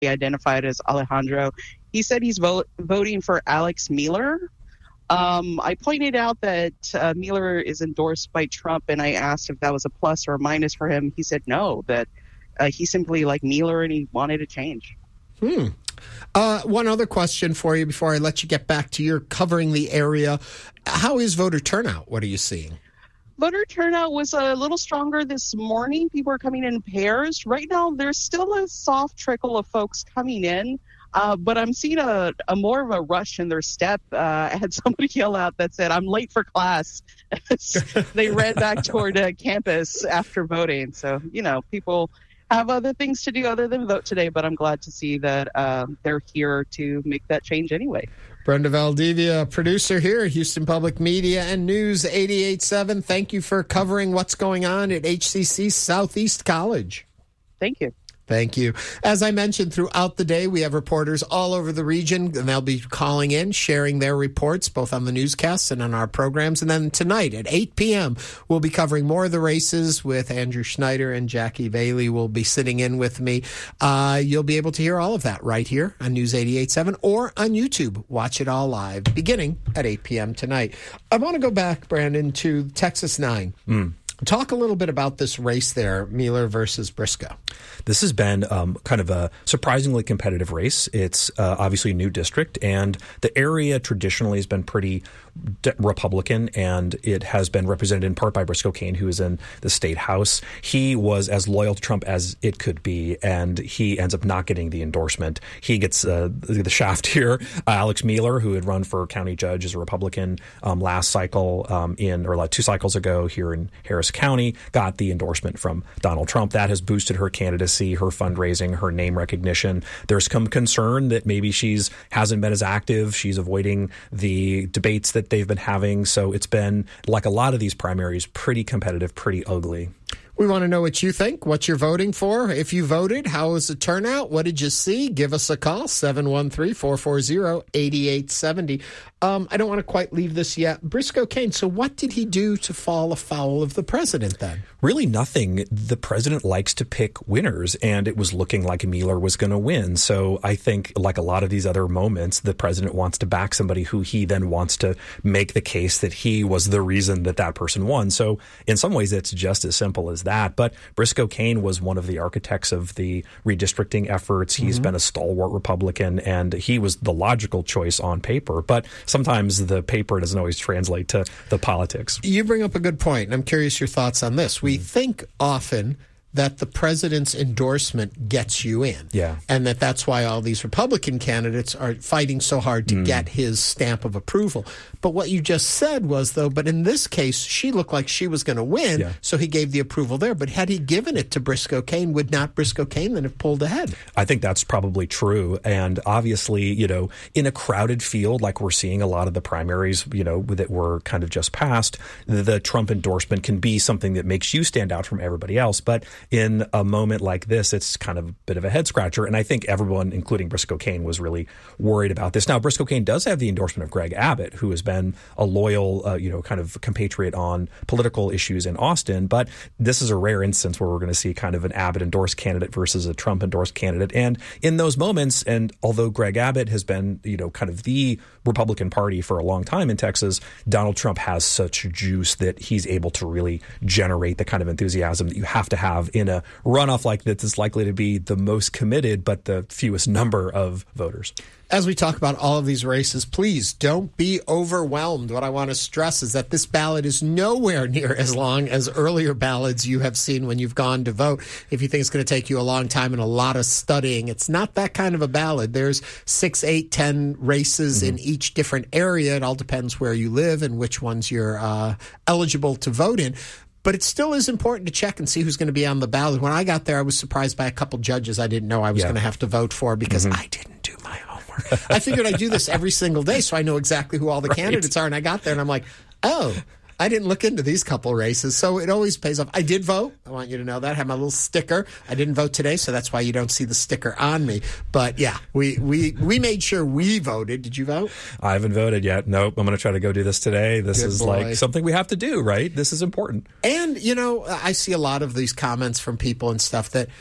identified as Alejandro. He said he's voting for Alex Mueller. I pointed out that Mueller is endorsed by Trump, and I asked if that was a plus or a minus for him. He said no, that he simply liked Mueller and he wanted a change. One other question for you before I let you get back to your covering the area. How is voter turnout? What are you seeing? Voter turnout was a little stronger this morning. People are coming in pairs. Right now, there's still a soft trickle of folks coming in, but I'm seeing a more of a rush in their step. I had somebody yell out that said, "I'm late for class." They ran back toward campus after voting. So, people have other things to do other than vote today, but I'm glad to see that they're here to make that change anyway. Brenda Valdivia, producer here at Houston Public Media and News 88.7. Thank you for covering what's going on at HCC Southeast College. Thank you. Thank you. As I mentioned, throughout the day, we have reporters all over the region, and they'll be calling in, sharing their reports, both on the newscasts and on our programs. And then tonight at 8 p.m., we'll be covering more of the races with Andrew Schneider, and Jackie Bailey will be sitting in with me. You'll be able to hear all of that right here on News 88.7 or on YouTube. Watch it all live, beginning at 8 p.m. tonight. I want to go back, Brandon, to Texas 9. Talk a little bit about this race there, Mueller versus Briscoe. This has been kind of a surprisingly competitive race. It's obviously a new district, and the area traditionally has been pretty Republican, and it has been represented in part by Briscoe Cain, who is in the state house. He was as loyal to Trump as it could be, and he ends up not getting the endorsement. He gets the shaft here. Alex Mueller, who had run for county judge as a Republican last cycle 2 cycles ago here in Harris County, got the endorsement from Donald Trump. That has boosted her candidacy, her fundraising, her name recognition. There's some concern that maybe hasn't been as active. She's avoiding the debates that they've been having. So it's been, like a lot of these primaries, pretty competitive, pretty ugly. We want to know what you think, what you're voting for. If you voted, how was the turnout? What did you see? Give us a call, 713-440-8870. I don't want to quite leave this yet. Briscoe Cain, so what did he do to fall afoul of the president then? Really nothing. The president likes to pick winners, and it was looking like Mueller was going to win. So I think, like a lot of these other moments, the president wants to back somebody who he then wants to make the case that he was the reason that person won. So in some ways, it's just as simple as that. But Briscoe Cain was one of the architects of the redistricting efforts. He's been a stalwart Republican, and he was the logical choice on paper. But sometimes the paper doesn't always translate to the politics. You bring up a good point, and I'm curious your thoughts on this. We think often that the president's endorsement gets you in. Yeah. And that's why all these Republican candidates are fighting so hard to get his stamp of approval. But what you just said was, though, but in this case, she looked like she was going to win, so he gave the approval there. But had he given it to Briscoe Cain, would not Briscoe Cain then have pulled ahead? I think that's probably true. And obviously, in a crowded field, like we're seeing a lot of the primaries, that were kind of just passed, the Trump endorsement can be something that makes you stand out from everybody else. But in a moment like this, it's kind of a bit of a head scratcher. And I think everyone, including Briscoe Cain, was really worried about this. Now, Briscoe Cain does have the endorsement of Greg Abbott, who has been a loyal, kind of compatriot on political issues in Austin. But this is a rare instance where we're going to see kind of an Abbott endorsed candidate versus a Trump endorsed candidate. And in those moments, and although Greg Abbott has been, kind of the Republican Party for a long time in Texas, Donald Trump has such juice that he's able to really generate the kind of enthusiasm that you have to have in a runoff like this. Is likely to be the most committed but the fewest number of voters. As we talk about all of these races, please don't be overwhelmed. What I want to stress is that this ballot is nowhere near as long as earlier ballots you have seen when you've gone to vote. If you think it's going to take you a long time and a lot of studying, it's not that kind of a ballot. There's 6, 8, 10 races in each different area. It all depends where you live and which ones you're eligible to vote in. But it still is important to check and see who's going to be on the ballot. When I got there, I was surprised by a couple judges I didn't know I was going to have to vote for because I didn't do my homework. I figured I'd do this every single day so I know exactly who all the candidates are. And I got there and I'm like, oh, I didn't look into these couple races. So it always pays off. I did vote. I want you to know that. I have my little sticker. I didn't vote today, so that's why you don't see the sticker on me. But yeah, we made sure we voted. Did you vote? I haven't voted yet. Nope. I'm going to try to go do this today. This is like something we have to do, right? This is important. And, I see a lot of these comments from people and stuff that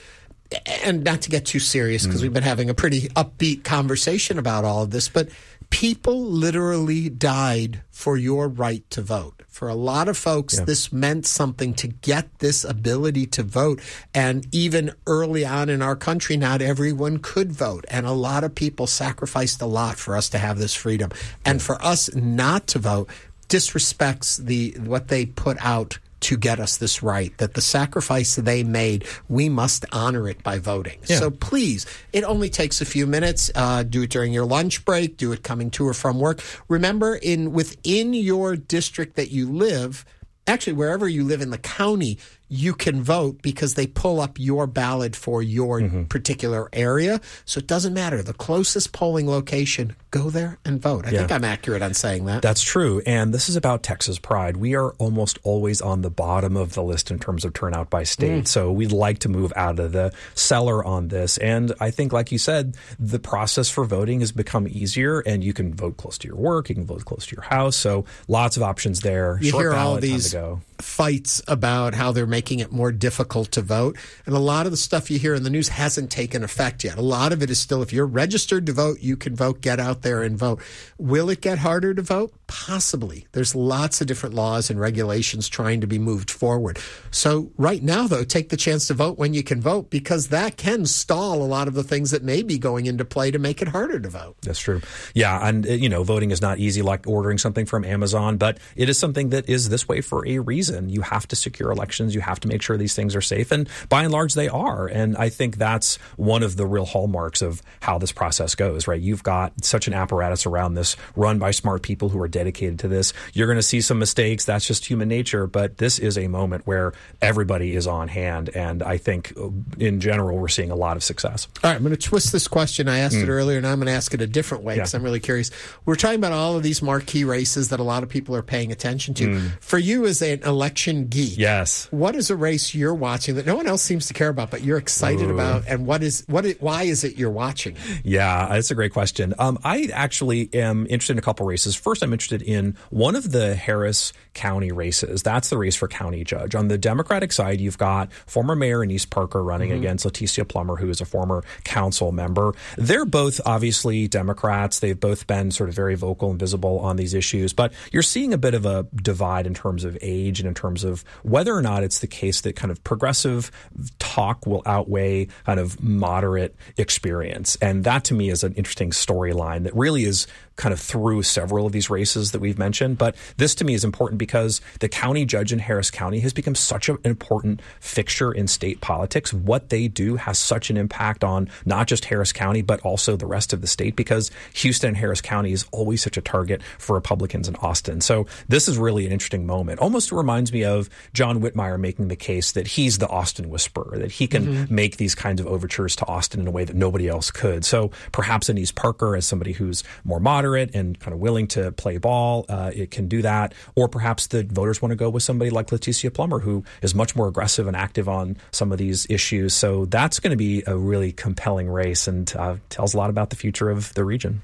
and not to get too serious because we've been having a pretty upbeat conversation about all of this, but people literally died for your right to vote. For a lot of folks, this meant something to get this ability to vote. And even early on in our country, not everyone could vote. And a lot of people sacrificed a lot for us to have this freedom. And for us not to vote disrespects what they put out to get us this right, that the sacrifice they made, we must honor it by voting. Yeah. So please, it only takes a few minutes. Do it during your lunch break. Do it coming to or from work. Remember, within your district that you live, actually wherever you live in the county, you can vote because they pull up your ballot for your particular area. So it doesn't matter. The closest polling location, go there and vote. I think I'm accurate on saying that. That's true. And this is about Texas pride. We are almost always on the bottom of the list in terms of turnout by state. So we'd like to move out of the cellar on this. And I think, like you said, the process for voting has become easier, and you can vote close to your work. You can vote close to your house. So lots of options there. You hear all these fights about how they're making it more difficult to vote. And a lot of the stuff you hear in the news hasn't taken effect yet. A lot of it is still, if you're registered to vote, you can vote, get out there and vote. Will it get harder to vote? Possibly. There's lots of different laws and regulations trying to be moved forward. So right now, though, take the chance to vote when you can vote, because that can stall a lot of the things that may be going into play to make it harder to vote. That's true. Yeah. And, voting is not easy like ordering something from Amazon, but it is something that is this way for a reason. You have to secure elections. You have to make sure these things are safe. And by and large, they are. And I think that's one of the real hallmarks of how this process goes, right? You've got such an apparatus around this run by smart people who are dedicated to this. You're going to see some mistakes. That's just human nature. But this is a moment where everybody is on hand. And I think in general, we're seeing a lot of success. All right. I'm going to twist this question. I asked it earlier, and I'm going to ask it a different way because I'm really curious. We're talking about all of these marquee races that a lot of people are paying attention to. For you as an election geek, what is a race you're watching that no one else seems to care about, but you're excited about, and why is it you're watching? Yeah, that's a great question. I actually am interested in a couple races. First, I'm interested in one of the Harris County races. That's the race for county judge. On the Democratic side, you've got former mayor Annise Parker running against Leticia Plummer, who is a former council member. They're both obviously Democrats. They've both been sort of very vocal and visible on these issues, but you're seeing a bit of a divide in terms of age and in terms of whether or not it's the case that kind of progressive talk will outweigh kind of moderate experience. And that to me is an interesting storyline that really is kind of through several of these races that we've mentioned. But this to me is important because the county judge in Harris County has become such an important fixture in state politics. What they do has such an impact on not just Harris County, but also the rest of the state, because Houston and Harris County is always such a target for Republicans in Austin. So this is really an interesting moment. Almost reminds me of John Whitmire making the case that he's the Austin whisperer, that he can make these kinds of overtures to Austin in a way that nobody else could. So perhaps Annise Parker, as somebody who's more moderate and kind of willing to play ball, it can do that. Or perhaps the voters want to go with somebody like Leticia Plummer, who is much more aggressive and active on some of these issues. So that's going to be a really compelling race and tells a lot about the future of the region.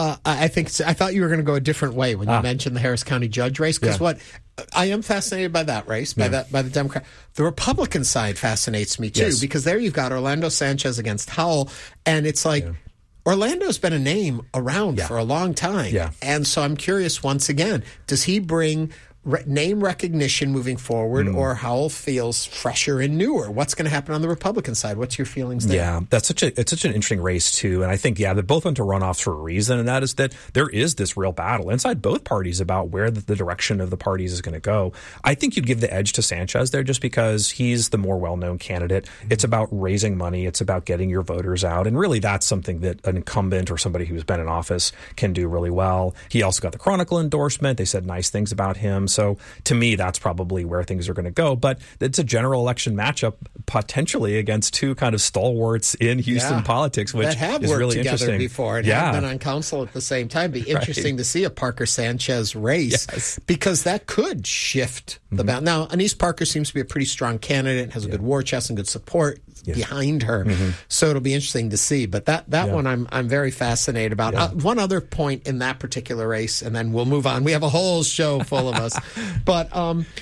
I thought you were going to go a different way when you mentioned the Harris County judge race, because what I am fascinated by that race, by the Democrat. The Republican side fascinates me too, because there you've got Orlando Sanchez against Howell, and it's like Orlando's been a name around for a long time. And so I'm curious, once again, does he bring name recognition moving forward, or Howell feels fresher and newer? What's going to happen on the Republican side? What's your feelings there? Yeah, it's such an interesting race too. And I think, they both went to runoffs for a reason. And that is that there is this real battle inside both parties about where the direction of the parties is going to go. I think you'd give the edge to Sanchez there just because he's the more well-known candidate. It's about raising money. It's about getting your voters out. And really that's something that an incumbent or somebody who's been in office can do really well. He also got the Chronicle endorsement. They said nice things about him. So to me, that's probably where things are going to go. But it's a general election matchup potentially against two kind of stalwarts in Houston politics, which that have is worked really together interesting before and have been on council at the same time. Be interesting to see a Parker Sanchez race because that could shift the balance. Now, Annise Parker seems to be a pretty strong candidate, has a good war chest and good support behind her. So it'll be interesting to see. But that one I'm very fascinated about. One other point in that particular race, and then we'll move on. We have a whole show full of us. But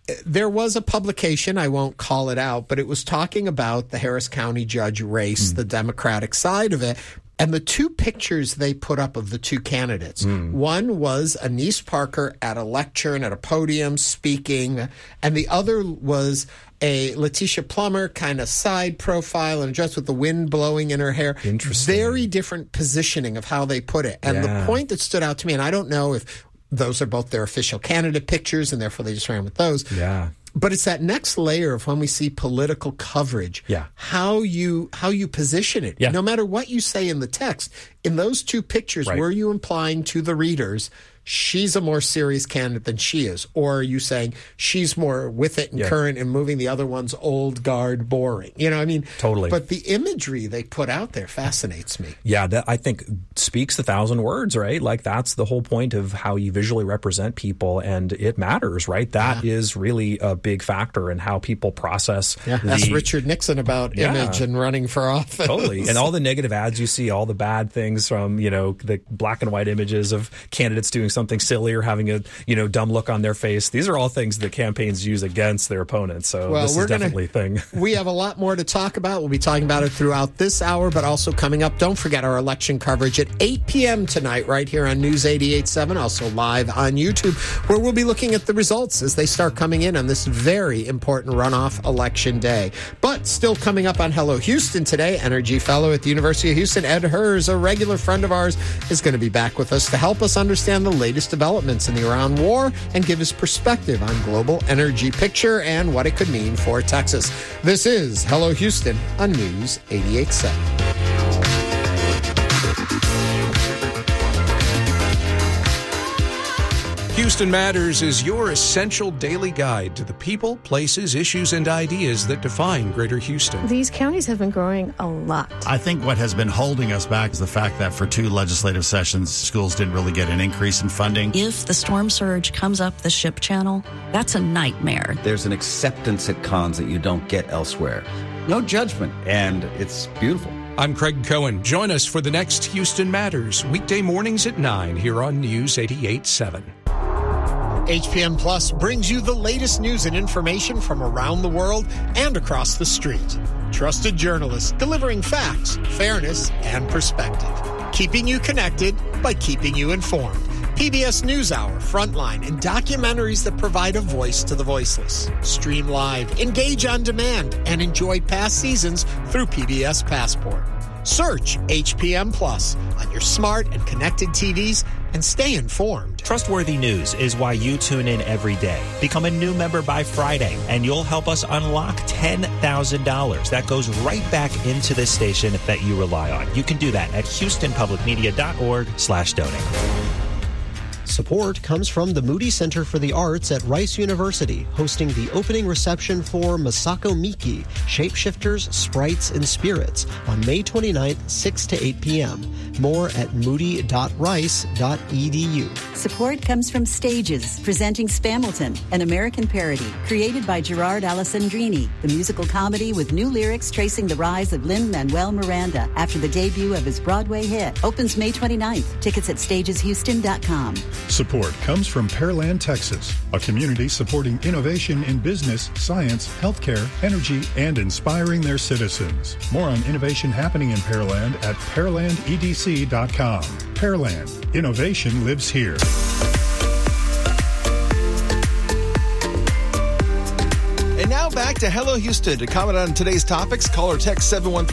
there was a publication, I won't call it out, but it was talking about the Harris County judge race, the Democratic side of it. And the two pictures they put up of the two candidates, one was Annise Parker at a lecture and at a podium speaking, and the other was a Letitia Plummer kind of side profile and dressed with the wind blowing in her hair. Interesting. Very different positioning of how they put it. And the point that stood out to me, and I don't know if those are both their official candidate pictures and therefore they just ran with those. Yeah. But it's that next layer of when we see political coverage, how you position it. No matter what you say in the text, in those two pictures, were you implying to the readers she's a more serious candidate than she is? Or are you saying she's more with it and current and moving, the other one's old guard, boring? You know, I mean, totally. But the imagery they put out there fascinates me. Yeah, that I think speaks 1,000 words, right? Like that's the whole point of how you visually represent people, and it matters, right? That is really a big factor in how people process. Ask Richard Nixon about image and running for office. Totally. And all the negative ads you see, all the bad things from, you know, the black and white images of candidates doing something silly or having a, you know, dumb look on their face. These are all things that campaigns use against their opponents. So this is definitely a thing. We have a lot more to talk about. We'll be talking about it throughout this hour, but also coming up, don't forget our election coverage at 8 p.m. tonight right here on News 88.7, also live on YouTube, where we'll be looking at the results as they start coming in on this very important runoff election day. But still coming up on Hello Houston today, Energy Fellow at the University of Houston, Ed Hers, a regular friend of ours, is going to be back with us to help us understand the latest developments in the Iran war and give his perspective on global energy picture and what it could mean for Texas. This is Hello Houston on News 88.7. Houston Matters is your essential daily guide to the people, places, issues, and ideas that define Greater Houston. These counties have been growing a lot. I think what has been holding us back is the fact that for 2 legislative sessions, schools didn't really get an increase in funding. If the storm surge comes up the ship channel, that's a nightmare. There's an acceptance at cons that you don't get elsewhere. No judgment, and it's beautiful. I'm Craig Cohen. Join us for the next Houston Matters, weekday mornings at 9 here on News 88.7. HPM Plus brings you the latest news and information from around the world and across the street. Trusted journalists delivering facts, fairness, and perspective. Keeping you connected by keeping you informed. PBS NewsHour, Frontline, and documentaries that provide a voice to the voiceless. Stream live, engage on demand, and enjoy past seasons through PBS Passport. Search HPM Plus on your smart and connected TVs and stay informed. Trustworthy news is why you tune in every day. Become a new member by Friday, and you'll help us unlock $10,000. That goes right back into this station that you rely on. You can do that at HoustonPublicMedia.org/donate. Support comes from the Moody Center for the Arts at Rice University, hosting the opening reception for Masako Miki, Shapeshifters, Sprites, and Spirits on May 29th, 6 to 8 p.m. More at moody.rice.edu. Support comes from Stages, presenting Spamilton, an American parody created by Gerard Alessandrini, the musical comedy with new lyrics tracing the rise of Lin-Manuel Miranda after the debut of his Broadway hit. Opens May 29th. Tickets at stageshouston.com. Support comes from Pearland, Texas, a community supporting innovation in business, science, healthcare, energy, and inspiring their citizens. More on innovation happening in Pearland at pearlandedc.com. Pearland, innovation lives here. And now back to Hello Houston. To comment on today's topics, call or text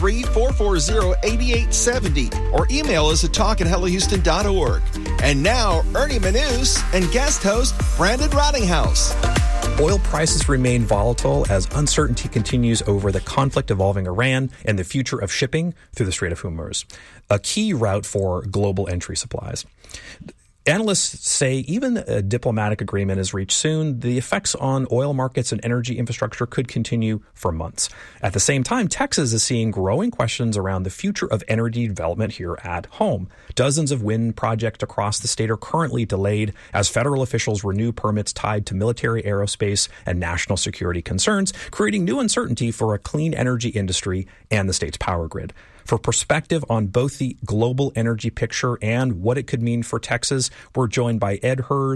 713-440-8870 or email us at talk@hellohouston.org. And now, Ernie Manus and guest host Brandon Rottinghouse. Oil prices remain volatile as uncertainty continues over the conflict involving Iran and the future of shipping through the Strait of Hormuz, a key route for global entry supplies. Analysts say even a diplomatic agreement is reached soon, the effects on oil markets and energy infrastructure could continue for months. At the same time, Texas is seeing growing questions around the future of energy development here at home. Dozens of wind projects across the state are currently delayed as federal officials renew permits tied to military, aerospace, and national security concerns, creating new uncertainty for a clean energy industry and the state's power grid. For perspective on both the global energy picture and what it could mean for Texas, we're joined by Ed Hers,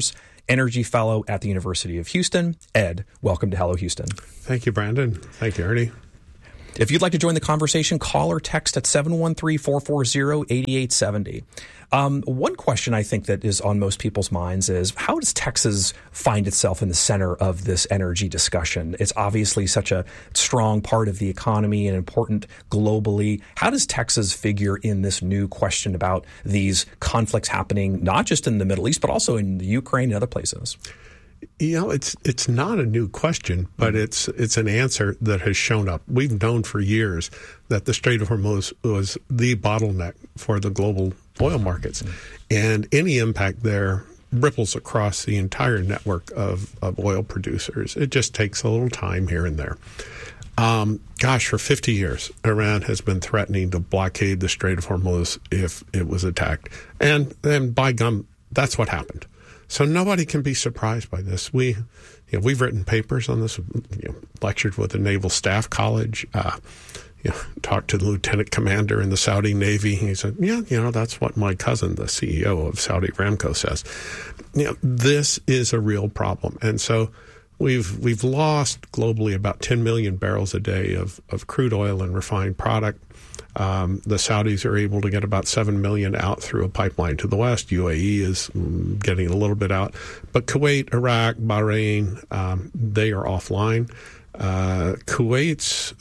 Energy Fellow at the University of Houston. Ed, welcome to Hello Houston. Thank you, Brandon. Thank you, Ernie. If you'd like to join the conversation, call or text at 713-440-8870. One question I think that is on most people's minds is, how does Texas find itself in the center of this energy discussion? It's obviously such a strong part of the economy and important globally. How does Texas figure in this new question about these conflicts happening, not just in the Middle East, but also in the Ukraine and other places? It's not a new question, but it's an answer that has shown up. We've known for years that the Strait of Hormuz was the bottleneck for the global oil markets, and any impact there ripples across the entire network of oil producers. It just takes a little time here and there. For 50 years, Iran has been threatening to blockade the Strait of Hormuz if it was attacked, and by gum, that's what happened. So nobody can be surprised by this. We've written papers on this, lectured with the Naval Staff College, talked to the lieutenant commander in the Saudi Navy. He said, that's what my cousin, the CEO of Saudi Aramco, says. This is a real problem. And so we've lost globally about 10 million barrels a day of crude oil and refined product. The Saudis are able to get about 7 million out through a pipeline to the west. UAE is getting a little bit out. But Kuwait, Iraq, Bahrain, they are offline. Kuwait's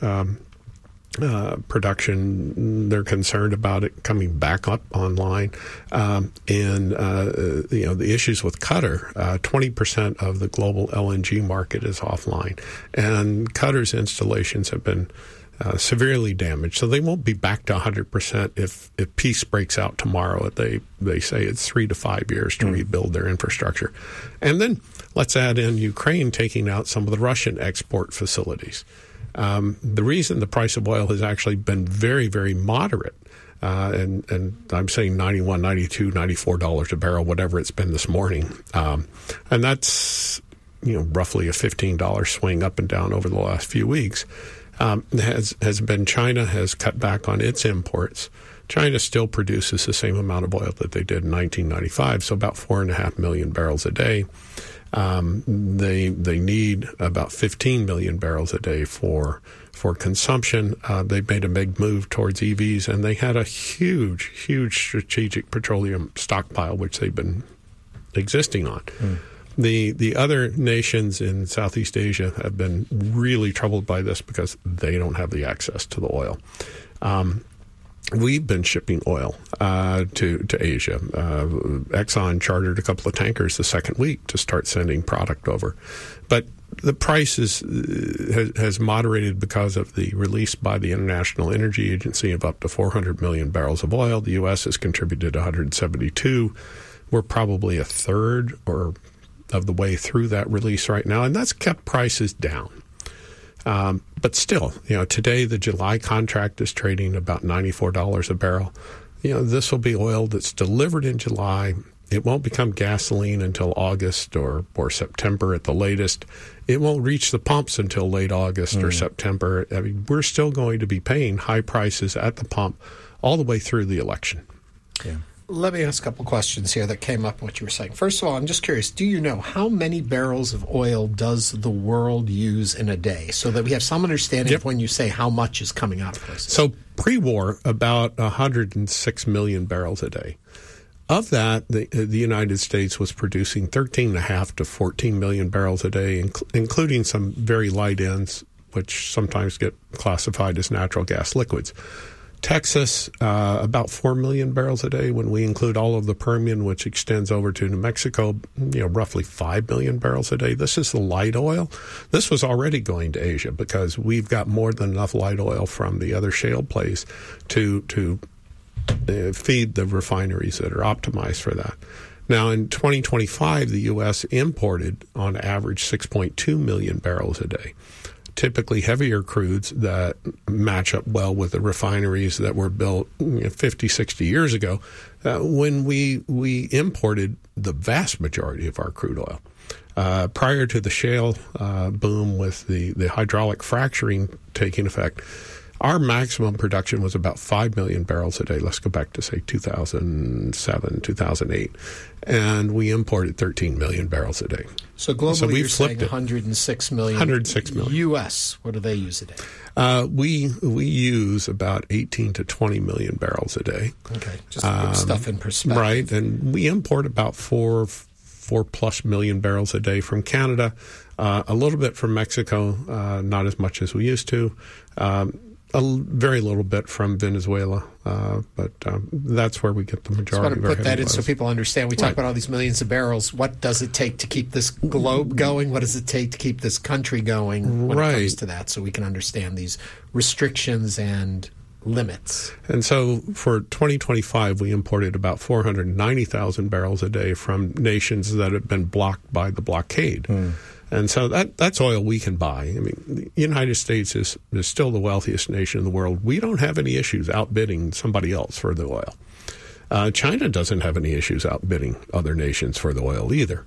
production, they're concerned about it coming back up online. The issues with Qatar, 20% of the global LNG market is offline. And Qatar's installations have been severely damaged, so they won't be back to 100% if peace breaks out tomorrow. They say it's 3 to 5 years to rebuild their infrastructure. And then let's add in Ukraine taking out some of the Russian export facilities. The reason the price of oil has actually been very, very moderate, and I'm saying $91, $92, $94 a barrel, whatever it's been this morning, and that's roughly a $15 swing up and down over the last few weeks. Has been China has cut back on its imports. China still produces the same amount of oil that they did in 1995, so about 4.5 million barrels a day. They need about 15 million barrels a day for consumption. They made a big move towards EVs, and they had a huge strategic petroleum stockpile, which they've been existing on. The other nations in Southeast Asia have been really troubled by this because they don't have the access to the oil. We've been shipping oil to Asia. Exxon chartered a couple of tankers the second week to start sending product over. But the price has moderated because of the release by the International Energy Agency of up to 400 million barrels of oil. The U.S. has contributed 172. We're probably a third of the way through that release right now, and that's kept prices down. But still, today the July contract is trading about $94 a barrel. This will be oil that's delivered in July. It won't become gasoline until August or September at the latest. It won't reach the pumps until late August or September. I mean, we're still going to be paying high prices at the pump all the way through the election. Yeah. Let me ask a couple questions here that came up what you were saying. First of all, I'm just curious, do you know how many barrels of oil does the world use in a day, so that we have some understanding of when you say how much is coming out of places? So pre-war, about 106 million barrels a day. Of that, the United States was producing 13.5 to 14 million barrels a day, including some very light ends, which sometimes get classified as natural gas liquids. Texas, about 4 million barrels a day when we include all of the Permian, which extends over to New Mexico, roughly 5 million barrels a day. This is the light oil. This was already going to Asia because we've got more than enough light oil from the other shale plays to feed the refineries that are optimized for that. Now, in 2025, the U.S. imported on average 6.2 million barrels a day. Typically heavier crudes that match up well with the refineries that were built 50, 60 years ago when we imported the vast majority of our crude oil. Prior to the shale boom with the hydraulic fracturing taking effect, Our maximum production was about 5 million barrels a day. Let's go back to, say, 2007, 2008. And we imported 13 million barrels a day. So globally, we you're saying flipped it. 106 million. 106 million. U.S., what do they use a day? We use about 18 to 20 million barrels a day. Okay, just to put stuff in perspective. Right, and we import about 4 plus million barrels a day from Canada, a little bit from Mexico, not as much as we used to, very little bit from Venezuela, but that's where we get the majority of our heavy put that in oils. so people understand. We talk about all these millions of barrels. What does it take to keep this globe going? What does it take to keep this country going when it comes to that, so we can understand these restrictions and limits? And so for 2025, we imported about 490,000 barrels a day from nations that have been blocked by the blockade. And so that's oil we can buy. I mean, the United States is still the wealthiest nation in the world. We don't have any issues outbidding somebody else for the oil. China doesn't have any issues outbidding other nations for the oil either.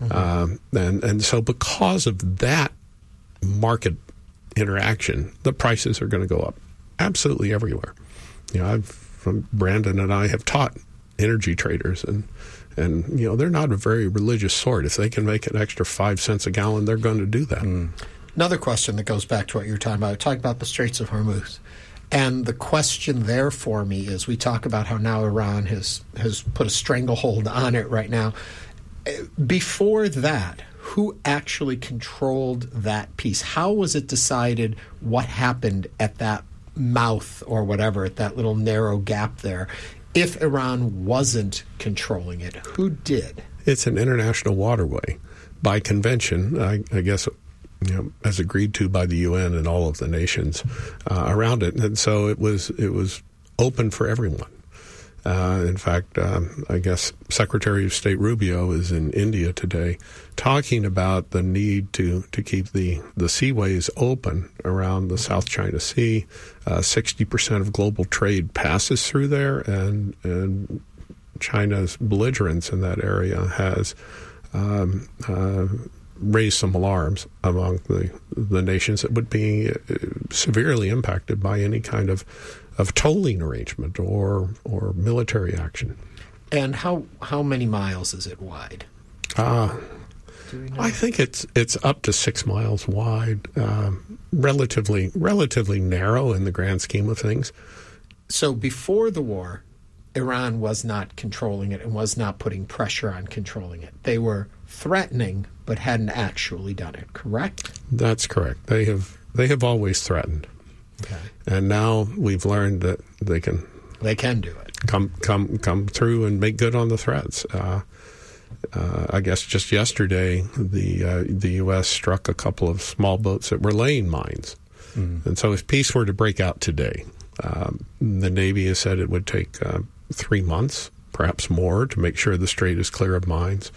And so because of that market interaction, the prices are going to go up absolutely everywhere. You know, Brandon and I have taught energy traders, and you know, they're not a very religious sort. If they can make an extra 5 cents a gallon, they're going to do that. Another question that goes back to what you were talking about. Talking about the Straits of Hormuz. And the question there for me is, we talk about how now Iran has put a stranglehold on it right now. Before that, who actually controlled that piece? How was it decided what happened at that mouth or whatever, at that little narrow gap there? If Iran wasn't controlling it, who did? It's an international waterway by convention, I guess, you know, as agreed to by the UN and all of the nations around it. And so it was open for everyone. In fact, I guess Secretary of State Rubio is in India today talking about the need to keep the seaways open around the South China Sea. 60% of global trade passes through there, and China's belligerence in that area has raised some alarms among the nations that would be severely impacted by any kind of tolling arrangement or military action. And how many miles is it wide? I think it's up to 6 miles wide, relatively narrow in the grand scheme of things. So before the war, Iran was not controlling it and was not putting pressure on controlling it. They were threatening, but hadn't actually done it, correct? That's correct. They have always threatened. Okay. And now we've learned that they can do it. Come through and make good on the threats. I guess just yesterday, the U.S. struck a couple of small boats that were laying mines. And so if peace were to break out today, the Navy has said it would take 3 months, perhaps more, to make sure the strait is clear of mines.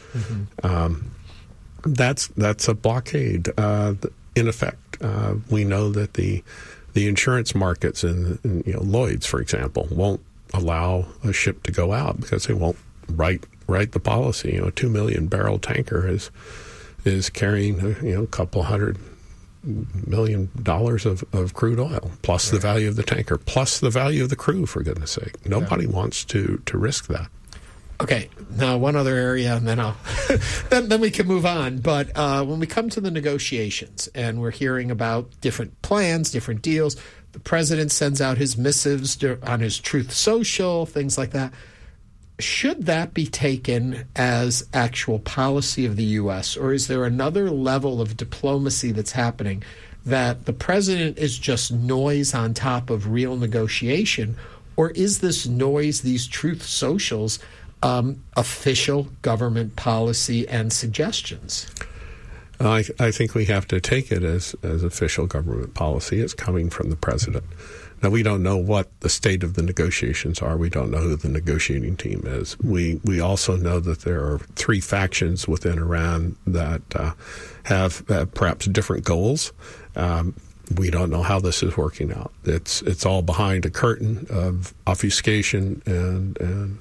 That's a blockade in effect. We know that the insurance markets and Lloyd's, for example, won't allow a ship to go out because they won't write the policy. A 2 million barrel tanker is carrying a couple $100 million of crude oil, plus the value of the tanker, plus the value of the crew, for goodness sake. Nobody wants to risk that. Okay, now one other area, and then then we can move on. But when we come to the negotiations, and we're hearing about different plans, different deals, the president sends out his missives on his Truth Social, things like that. Should that be taken as actual policy of the U.S., or is there another level of diplomacy that's happening that the president is just noise on top of real negotiation, or is this noise, these Truth Socials, official government policy and suggestions? I think we have to take it as official government policy. It's coming from the president. Now, we don't know what the state of the negotiations are. We don't know who the negotiating team is. We also know that there are 3 factions within Iran that have perhaps different goals. We don't know how this is working out. It's all behind a curtain of obfuscation and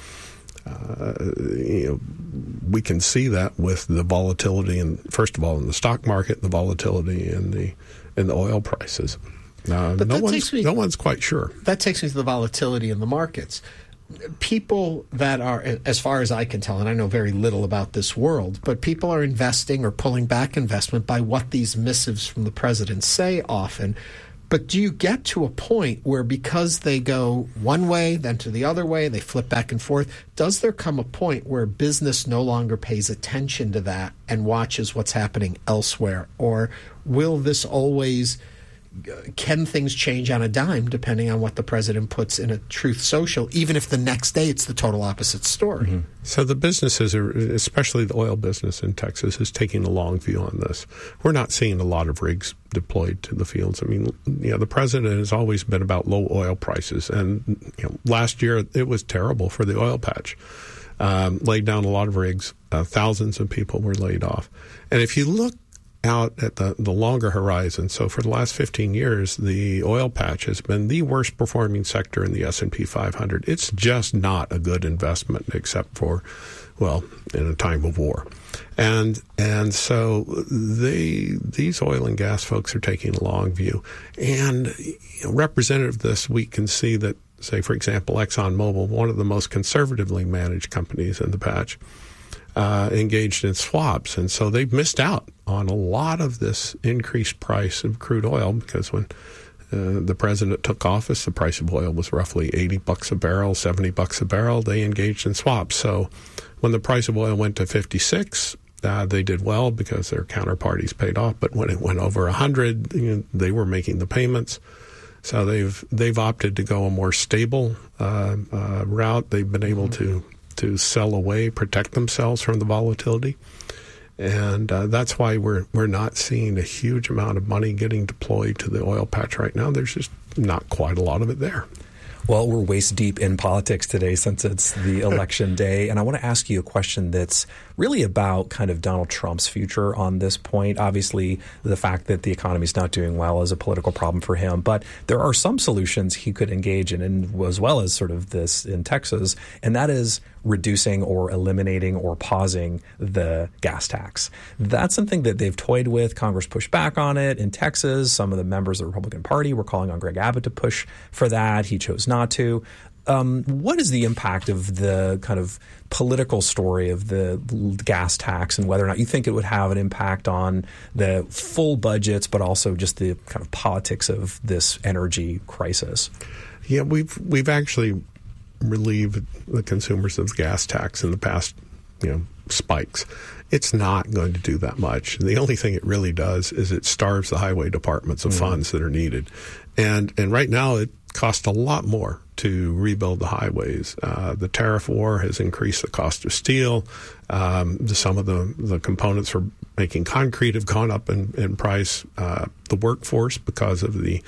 we can see that with the volatility, and first of all in the stock market, the volatility in the oil prices. No one's quite sure. That takes me to the volatility in the markets. People that are, as far as I can tell, and I know very little about this world, but people are investing or pulling back investment by what these missives from the president say often. But do you get to a point where because they go one way, then to the other way, they flip back and forth, does there come a point where business no longer pays attention to that and watches what's happening elsewhere? Or will this always... Can things change on a dime depending on what the president puts in a Truth Social, even if the next day it's the total opposite story? Mm-hmm. So the businesses, especially the oil business in Texas, is taking a long view on this. We're not seeing a lot of rigs deployed to the fields. I mean, the president has always been about low oil prices, and last year it was terrible for the oil patch. Laid down a lot of rigs. Thousands of people were laid off. And if you look out at the longer horizon, so for the last 15 years, the oil patch has been the worst performing sector in the S&P 500. It's just not a good investment except for, well, in a time of war. And so these oil and gas folks are taking a long view. And representative this week can see that, say, for example, ExxonMobil, one of the most conservatively managed companies in the patch, engaged in swaps. And so they've missed out on a lot of this increased price of crude oil because when the president took office, the price of oil was roughly $80 a barrel, $70 a barrel. They engaged in swaps. So when the price of oil went to 56, they did well because their counterparties paid off. But when it went over 100, they were making the payments. So they've opted to go a more stable route. They've been able to sell away, protect themselves from the volatility. And that's why we're not seeing a huge amount of money getting deployed to the oil patch right now. There's just not quite a lot of it there. Well, we're waist deep in politics today since it's the election day. And I want to ask you a question that's really about kind of Donald Trump's future on this point. Obviously, the fact that the economy is not doing well is a political problem for him. But there are some solutions he could engage in, and as well as sort of this in Texas, and that is reducing or eliminating or pausing the gas tax. That's something that they've toyed with. Congress pushed back on it in Texas. Some of the members of the Republican Party were calling on Greg Abbott to push for that. He chose not to. What is the impact of the kind of political story of the gas tax and whether or not you think it would have an impact on the full budgets, but also just the kind of politics of this energy crisis? Yeah, we've actually relieved the consumers of the gas tax in the past, spikes. It's not going to do that much. The only thing it really does is it starves the highway departments of funds that are needed. And right now it costs a lot more to rebuild the highways. The tariff war has increased the cost of steel. Some of the components for making concrete have gone up in price. The workforce, because of the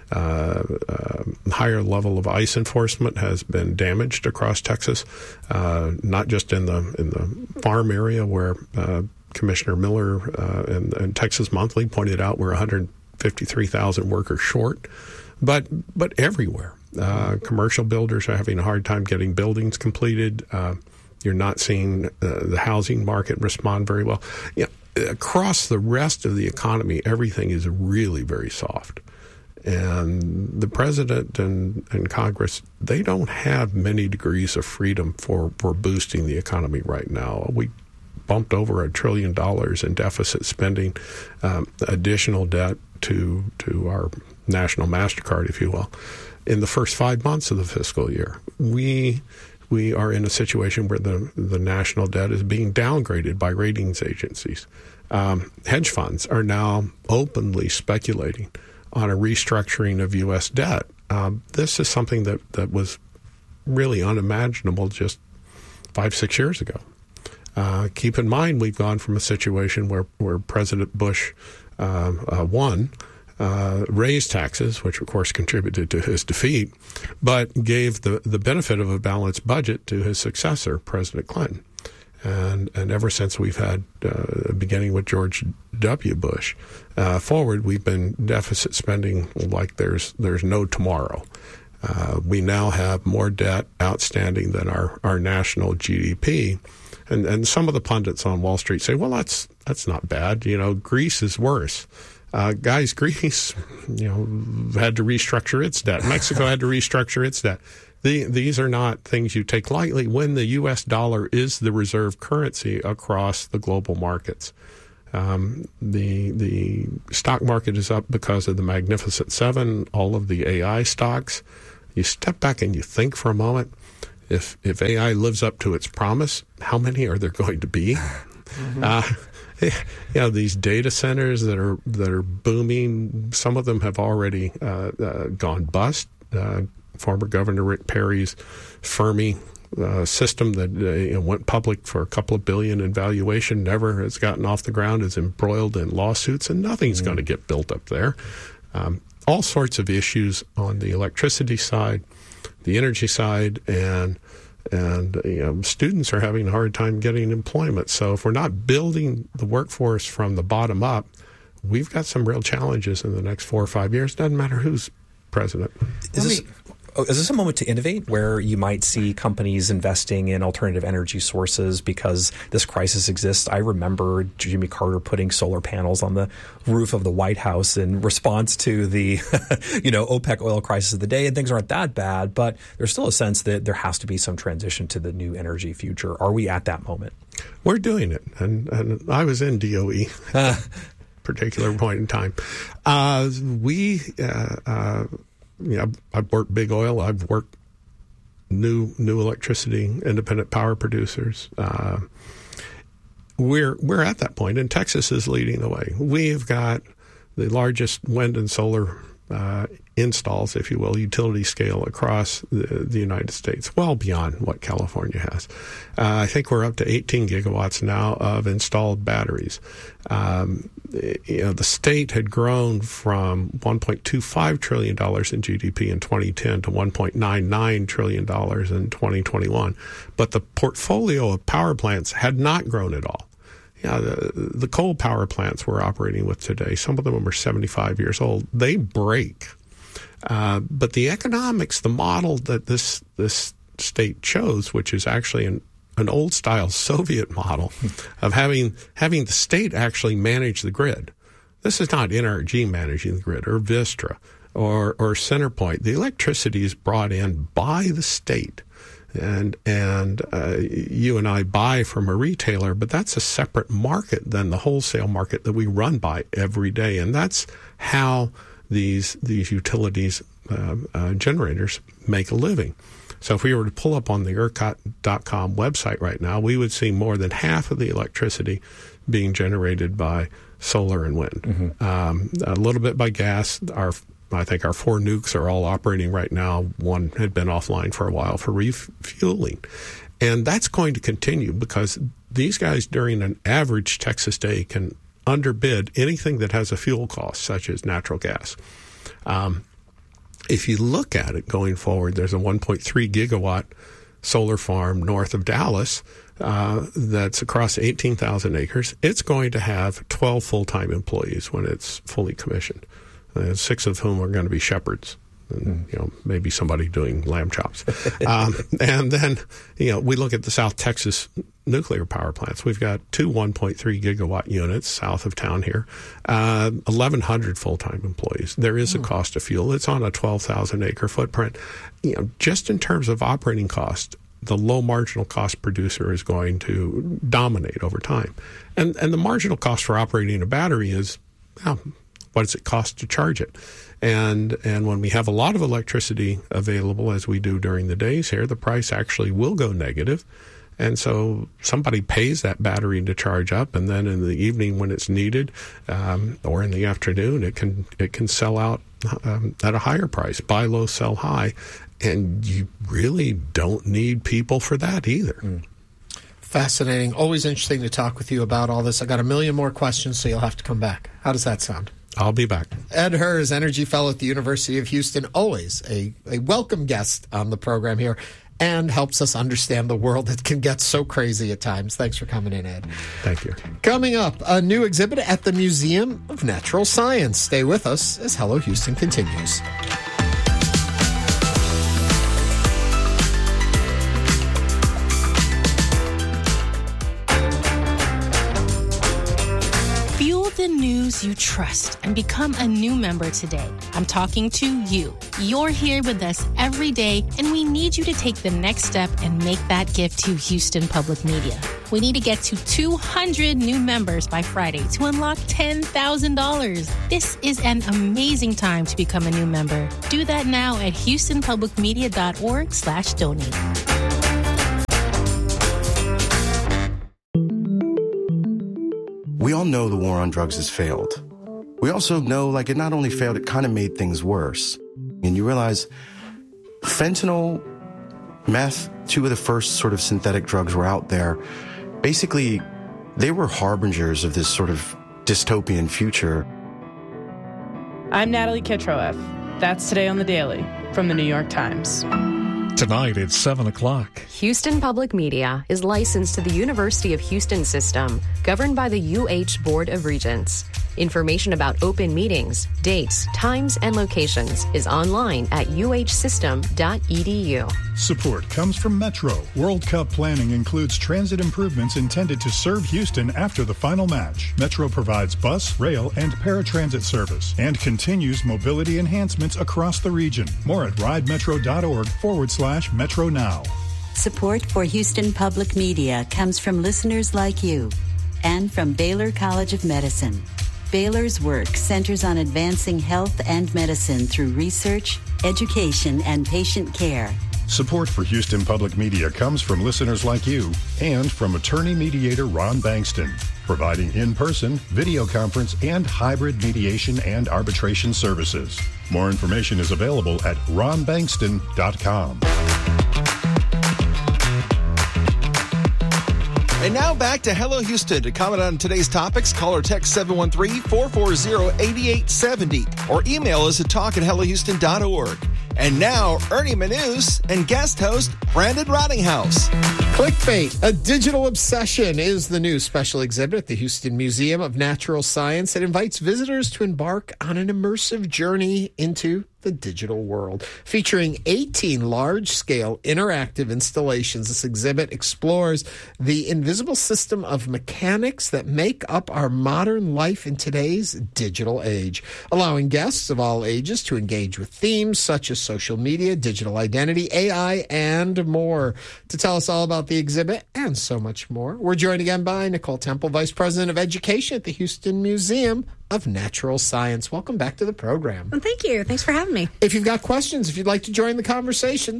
higher level of ICE enforcement, has been damaged across Texas, not just in the farm area where Commissioner Miller and Texas Monthly pointed out we're 153,000 workers short, but everywhere. Commercial builders are having a hard time getting buildings completed. You're not seeing the housing market respond very well. Across the rest of the economy, everything is really very soft. And the president and Congress, they don't have many degrees of freedom for boosting the economy right now. We bumped over $1 trillion in deficit spending, additional debt to our national MasterCard, if you will, in the first 5 months of the fiscal year. We are in a situation where the national debt is being downgraded by ratings agencies. Hedge funds are now openly speculating on a restructuring of U.S. debt. This is something that was really unimaginable just 5-6 years ago. Keep in mind, we've gone from a situation where President Bush won, raised taxes, which of course contributed to his defeat, but gave the benefit of a balanced budget to his successor, President Clinton. And ever since we've had, beginning with George W. Bush, forward, we've been deficit spending like there's no tomorrow. We now have more debt outstanding than our national GDP. And some of the pundits on Wall Street say, well, that's not bad. Greece is worse. Guys, Greece, had to restructure its debt. Mexico had to restructure its debt. These are not things you take lightly when the U.S. dollar is the reserve currency across the global markets. The stock market is up because of the Magnificent Seven, all of the AI stocks. You step back and you think for a moment, if AI lives up to its promise, how many are there going to be? Mm-hmm. These data centers that are booming, some of them have already gone bust. Former Governor Rick Perry's Fermi system that went public for a couple of billion in valuation never has gotten off the ground, is embroiled in lawsuits, and nothing's going to get built up there. All sorts of issues on the electricity side, the energy side, and students are having a hard time getting employment. So if we're not building the workforce from the bottom up, we've got some real challenges in the next 4 or 5 years. Doesn't matter who's president. Is this a moment to innovate where you might see companies investing in alternative energy sources because this crisis exists? I remember Jimmy Carter putting solar panels on the roof of the White House in response to the OPEC oil crisis of the day, and things aren't that bad, but there's still a sense that there has to be some transition to the new energy future. Are we at that moment? We're doing it, and I was in DOE particular point in time. I've worked big oil. I've worked new electricity, independent power producers. We're at that point, and Texas is leading the way. We've got the largest wind and solar installs, if you will, utility scale across the United States, well beyond what California has. I think we're up to 18 gigawatts now of installed batteries. The state had grown from $1.25 trillion in GDP in 2010 to $1.99 trillion in 2021. But the portfolio of power plants had not grown at all. The coal power plants we're operating with today, some of them are 75 years old. They break. But the economics, the model that this state chose, which is actually an old-style Soviet model of having the state actually manage the grid. This is not NRG managing the grid or Vistra or CenterPoint. The electricity is brought in by the state. And you and I buy from a retailer, but that's a separate market than the wholesale market that we run by every day. And that's how these utilities generators make a living. So if we were to pull up on the ERCOT.com website right now, we would see more than half of the electricity being generated by solar and wind. Mm-hmm. A little bit by gas. I think our 4 nukes are all operating right now. One had been offline for a while for refueling. And that's going to continue because these guys during an average Texas day can underbid anything that has a fuel cost, such as natural gas. If you look at it going forward, there's a 1.3 gigawatt solar farm north of Dallas that's across 18,000 acres. It's going to have 12 full-time employees when it's fully commissioned, 6 of whom are going to be shepherds. And, maybe somebody doing lamb chops. And then, we look at the South Texas nuclear power plants. We've got 2 1.3 gigawatt units south of town here, 1,100 full-time employees. There is a cost of fuel. It's on a 12,000 acre footprint. Just in terms of operating cost, the low marginal cost producer is going to dominate over time. And the marginal cost for operating a battery is, what does it cost to charge it? And when we have a lot of electricity available, as we do during the days here, the price actually will go negative. And so somebody pays that battery to charge up, and then in the evening when it's needed, or in the afternoon, it can sell out at a higher price. Buy low, sell high. And you really don't need people for that either. Fascinating. Always interesting to talk with you about all this. I got a million more questions, so you'll have to come back. How does that sound? I'll be back. Ed Hers, Energy Fellow at the University of Houston, always a welcome guest on the program here, and helps us understand the world that can get so crazy at times. Thanks for coming in, Ed. Thank you. Coming up, a new exhibit at the Museum of Natural Science. Stay with us as Hello Houston continues. gives you trust and become a new member today. I'm talking to you. You're here with us every day, and we need you to take the next step and make that gift to Houston Public Media. We need to get to 200 new members by Friday to unlock $10,000. This is an amazing time to become a new member. Do that now at HoustonPublicMedia.org/donate. We all know the war on drugs has failed. We also know, it not only failed, it kind of made things worse. And you realize fentanyl, meth, two of the first sort of synthetic drugs were out there. Basically, they were harbingers of this sort of dystopian future. I'm Natalie Kitroeff. That's Today on the Daily from the New York Times. Tonight at 7 o'clock. Houston Public Media is licensed to the University of Houston system, governed by the UH Board of Regents. Information about open meetings, dates, times, and locations is online at uhsystem.edu. Support comes from Metro. World Cup planning includes transit improvements intended to serve Houston after the final match. Metro provides bus, rail, and paratransit service and continues mobility enhancements across the region. More at ridemetro.org/Metro Now. Support for Houston Public Media comes from listeners like you and from Baylor College of Medicine. Baylor's work centers on advancing health and medicine through research, education, and patient care. Support for Houston Public Media comes from listeners like you and from attorney mediator Ron Bankston, providing in-person, video conference, and hybrid mediation and arbitration services. More information is available at ronbankston.com. And now back to Hello Houston. To comment on today's topics, call or text 713-440-8870 or email us at talk@hellohouston.org. And now, Ernie Manus and guest host Brandon Rottinghouse. Clickbait, a digital obsession, is the new special exhibit at the Houston Museum of Natural Science. It invites visitors to embark on an immersive journey into the digital world. Featuring 18 large-scale interactive installations, this exhibit explores the invisible system of mechanics that make up our modern life in today's digital age, allowing guests of all ages to engage with themes such as social media, digital identity, AI, and more. To tell us all about the exhibit and so much more, we're joined again by Nicole Temple, Vice President of Education at the Houston Museum of Natural Science. Welcome back to the program. Well, thank you. Thanks for having me. If you've got questions, if you'd like to join the conversation,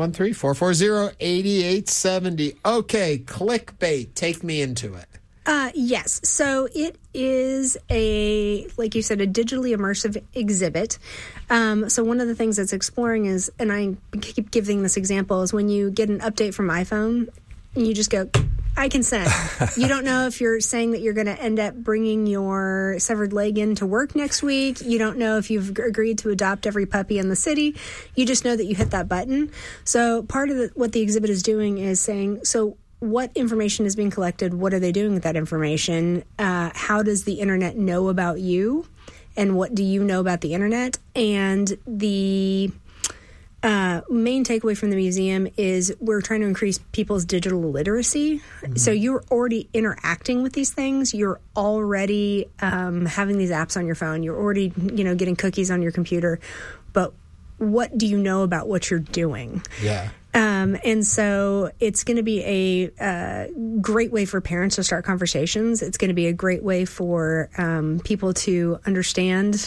713-440-8870. Okay, clickbait. Take me into it. Yes. So it is like you said, a digitally immersive exhibit. So one of the things that's exploring is, and I keep giving this example, is when you get an update from iPhone, and you just go, I consent. You don't know if you're saying that you're going to end up bringing your severed leg into work next week. You don't know if you've agreed to adopt every puppy in the city. You just know that you hit that button. So part of what the exhibit is doing is saying, so what information is being collected? What are they doing with that information? How does the internet know about you? And what do you know about the internet? And the main takeaway from the museum is we're trying to increase people's digital literacy. Mm-hmm. So you're already interacting with these things. You're already having these apps on your phone. You're already, getting cookies on your computer. But what do you know about what you're doing? Yeah. And so it's going to be a great way for parents to start conversations. It's going to be a great way for people to understand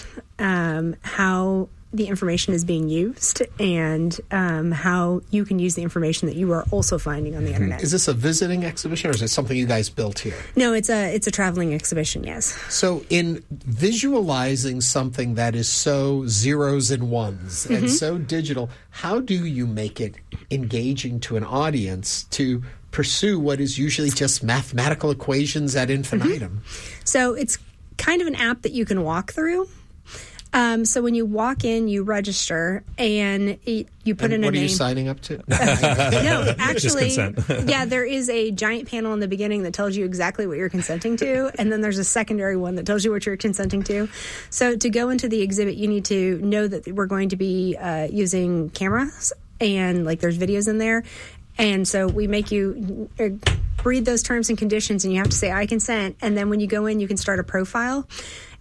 how the information is being used and how you can use the information that you are also finding on the internet. Is this a visiting exhibition or is it something you guys built here? No, it's a traveling exhibition, yes. So in visualizing something that is so zeros and ones mm-hmm. and so digital, how do you make it engaging to an audience to pursue what is usually just mathematical equations ad infinitum? Mm-hmm. So it's kind of an app that you can walk through. So when you walk in, you register, and you put in a name. What are you signing up to? No, actually, yeah, there is a giant panel in the beginning that tells you exactly what you're consenting to, and then there's a secondary one that tells you what you're consenting to. So to go into the exhibit, you need to know that we're going to be using cameras, and there's videos in there. And so we make you read those terms and conditions, and you have to say, I consent. And then when you go in, you can start a profile.